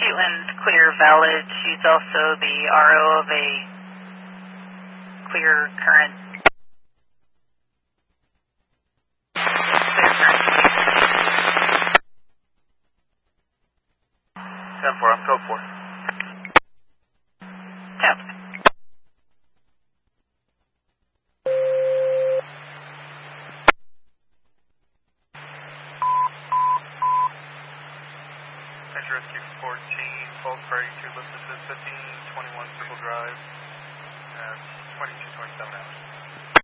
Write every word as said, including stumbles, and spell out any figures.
Maitland Clear Valid. She's also the R O of a clear current. ten four, I'm code four. Yep. Measure Rescue fourteen, Falls Prairie two, listed as fifteen twenty-one Circle Drive, at twenty-two twenty-seven hours.